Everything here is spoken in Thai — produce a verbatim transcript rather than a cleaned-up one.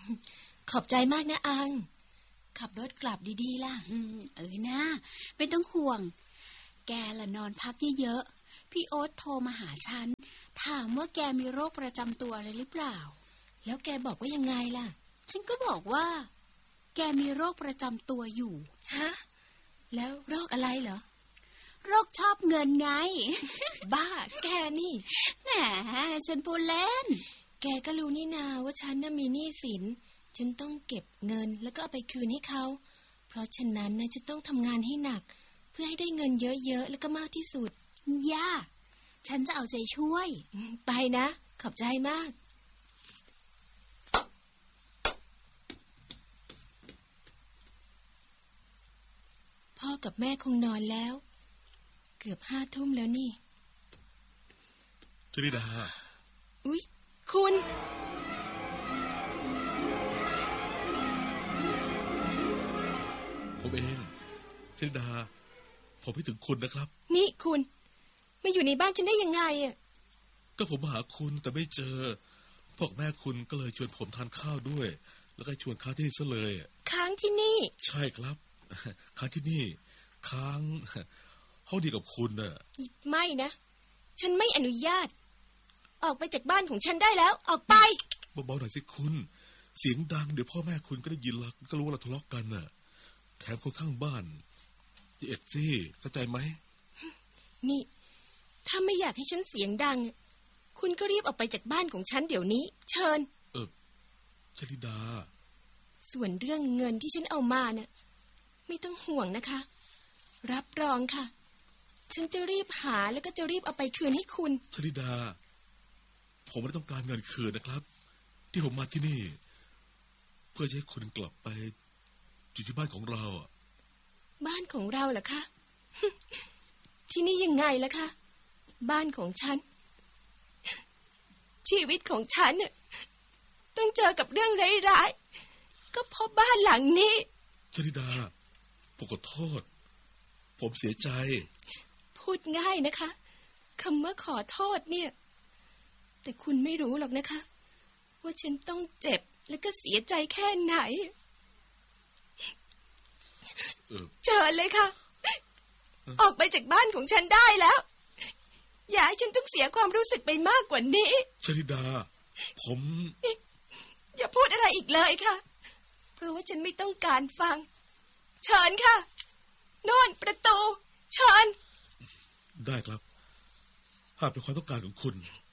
ขอบใจมากนะอังขับรถกลับดีๆล่ะเออนะไม่ต้องห่วงแกละนอนพักเยอะๆพี่โอ๊ตโทรมาหาฉันถามว่าแกมีโรคประจำตัวอะไรหรือเปล่าแล้วแกบอกว่ายังไงล่ะฉันก็บอกว่าแกมีโรคประจำตัวอยู่ฮะแล้วโรคอะไรเหรอโรคชอบเงินไงบ้าแกนี่แหมฉันพูดเล่นแกก็รู้นี่นาว่าฉันน่ะมีหนี้สินฉันต้องเก็บเงินแล้วก็เอาไปคืนให้เขาเพราะฉะนั้นนะจะต้องทำงานให้หนักเพื่อให้ได้เงินเยอะๆแล้วก็มากที่สุดย่าฉันจะเอาใจช่วยไปนะขอบใจมากพ่อกับแม่คงนอนแล้วเกือบห้าทุ่มแล้วนี่ชลิดาอุ๊ยคุณผมเองชลิดาผมคิดถึงคุณนะครับนี่คุณมาอยู่ในบ้านฉันได้ยังไงอ่ะก็ผมมาหาคุณแต่ไม่เจอพ่อกับแม่คุณก็เลยชวนผมทานข้าวด้วยแล้วก็ชวนค้างที่นี่ซะเลยค้างที่นี่ใช่ครับค้างที่นี่ค้างห้องเดียวกับคุณน่ะไม่นะฉันไม่อนุญาตออกไปจากบ้านของฉันได้แล้วออกไปเบาๆหน่อยสิคุณเสียงดังเดี๋ยวพ่อแม่คุณก็ได้ยินแล้วก็รู้ว่าเราทะเลาะกันน่ะแถมคนข้างบ้านที่เอ็ดซี่เข้าใจไหมนี่ถ้าไม่อยากให้ฉันเสียงดังคุณก็รีบออกไปจากบ้านของฉันเดี๋ยวนี้เชิญเออชลิดาส่วนเรื่องเงินที่ฉันเอามาน่ะไม่ต้องห่วงนะคะรับรองค่ะฉันจะรีบหาแล้วก็จะรีบเอาไปคืนให้คุณชลิดาผมไม่ได้ต้องการเงินคืนนะครับที่ผมมาที่นี่เพื่อให้คุณกลับไปอยู่ที่บ้านของเราบ้านของเราเหรอคะ ที่นี่ยังไงล่ะคะบ้านของฉันชีวิตของฉันเนี่ยต้องเจอกับเรื่องร้ายๆก็เพราะบ้านหลังนี้ชลิดาผมขอโทษผมเสียใจพูดง่ายนะคะคำว่าขอโทษเนี่ยแต่คุณไม่รู้หรอกนะคะว่าฉันต้องเจ็บแล้วก็เสียใจแค่ไหนเชิญเลยค่ะออกไปจากบ้านของฉันได้แล้วอย่าให้ฉันต้องเสียความรู้สึกไปมากกว่านี้ชลิดาผมอย่าพูดอะไรอีกเลยค่ะเพราะว่าฉันไม่ต้องการฟังเชิญค่ะโน่นประตูเชิญได้ครับหากเป็นความต้องการของคุณ